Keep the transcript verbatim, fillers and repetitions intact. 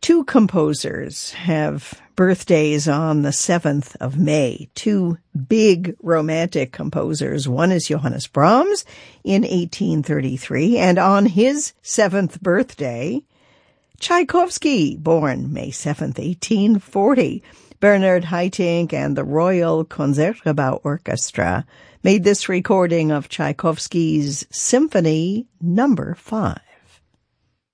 Two composers have birthdays on the seventh of May, two big romantic composers. One is Johannes Brahms in eighteen thirty-three, and on his seventh birthday, Tchaikovsky, born May seventh, eighteen forty. Bernard Haitink and the Royal Concertgebouw Orchestra made this recording of Tchaikovsky's Symphony Number Five.